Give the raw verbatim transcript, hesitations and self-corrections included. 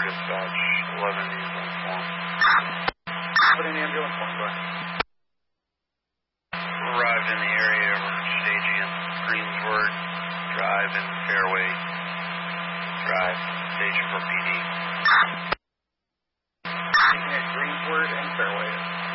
dispatch, eleven ambulance one. Put in ambulance one, go ahead. Arrived in the area, we're staging at Greensward Drive and Fairway Drive, staging for P D. Staging at Greensward and Fairway.